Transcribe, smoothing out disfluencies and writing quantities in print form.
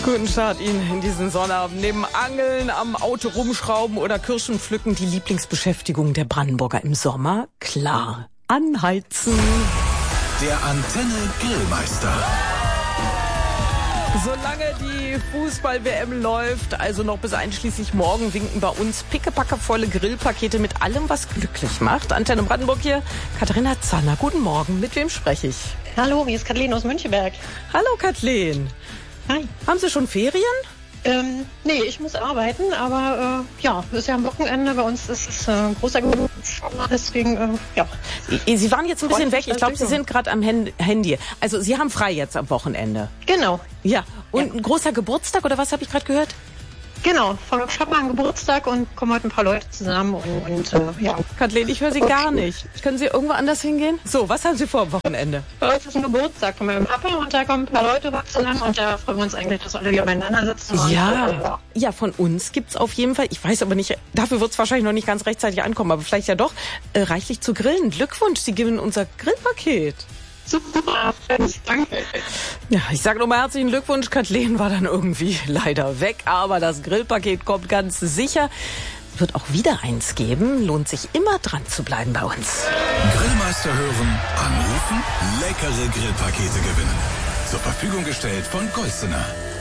Guten Start Ihnen in diesen Sonnabend. Neben Angeln, am Auto rumschrauben oder Kirschen pflücken, die Lieblingsbeschäftigung der Brandenburger im Sommer? Klar, anheizen. Der Antenne Grillmeister. Solange die Fußball-WM läuft, also noch bis einschließlich morgen, winken bei uns pickepackevolle Grillpakete mit allem, was glücklich macht. Antenne Brandenburg hier, Katharina Zanner. Guten Morgen, mit wem spreche ich? Hallo, hier ist Kathleen aus Müncheberg. Hallo Kathleen. Hi. Haben Sie schon Ferien? Nee, ich muss arbeiten, aber ja, ist ja am Wochenende. Bei uns ist es großer Geburtstag, deswegen, ja. Sie waren jetzt ein bisschen weg. Ich glaube, Sie sind gerade am Handy. Also Sie haben frei jetzt am Wochenende. Genau. Ja, und ein großer Geburtstag oder was habe ich gerade gehört? Genau, ich habe mal einen Geburtstag und kommen heute ein paar Leute zusammen und ja. Kathleen, ich höre Sie gar nicht. Können Sie irgendwo anders hingehen? So, was haben Sie vor am Wochenende? Heute ist ein Geburtstag von meinem Papa und da kommen ein paar Leute zusammen und da freuen wir uns eigentlich, dass alle hier beieinander sitzen. Ja, von uns gibt's auf jeden Fall, ich weiß aber nicht, dafür wird's wahrscheinlich noch nicht ganz rechtzeitig ankommen, aber vielleicht ja doch, reichlich zu grillen. Glückwunsch, Sie gewinnen unser Grillpaket. Super, danke. Ja, ich sage nochmal herzlichen Glückwunsch. Kathleen war dann irgendwie leider weg, aber das Grillpaket kommt ganz sicher. Wird auch wieder eins geben. Lohnt sich immer dran zu bleiben bei uns. Grillmeister hören, anrufen, leckere Grillpakete gewinnen. Zur Verfügung gestellt von Golsener.